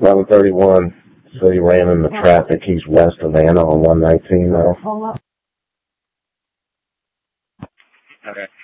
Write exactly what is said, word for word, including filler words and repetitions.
eleven thirty-one. So he ran in the traffic. He's west of Anna on one nineteen now. Okay.